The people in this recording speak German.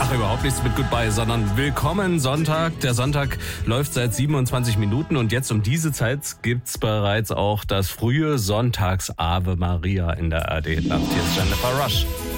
Ach, überhaupt nichts mit Goodbye, sondern Willkommen Sonntag. Der Sonntag läuft seit 27 Minuten und jetzt um diese Zeit gibt's bereits auch das frühe Sonntags-Ave Maria in der ARD. Hier ist Jennifer Rush.